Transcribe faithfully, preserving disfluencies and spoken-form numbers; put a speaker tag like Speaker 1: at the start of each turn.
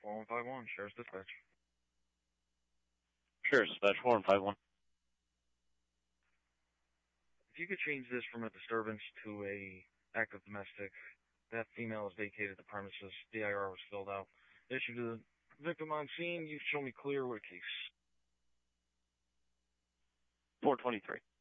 Speaker 1: four one five one, Sheriff's Dispatch.
Speaker 2: Sheriff's Dispatch, four one five one.
Speaker 1: If you could change this from a disturbance to a active domestic, that female has vacated the premises. D I R was filled out. Issued to the victim on scene. You've shown me clear with a case.
Speaker 2: four twenty-three.